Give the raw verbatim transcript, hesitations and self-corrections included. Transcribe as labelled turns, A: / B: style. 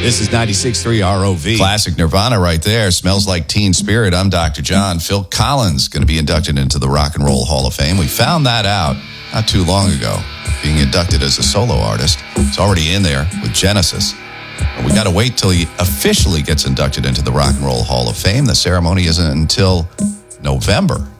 A: This is ninety-six point three R O V.
B: Classic Nirvana right there. Smells Like Teen Spirit. I'm Doctor John. Phil Collins going to be inducted into the Rock and Roll Hall of Fame. We found that out not too long ago, being inducted as a solo artist. It's already in there with Genesis. But we got to wait till he officially gets inducted into the Rock and Roll Hall of Fame. The ceremony isn't until November.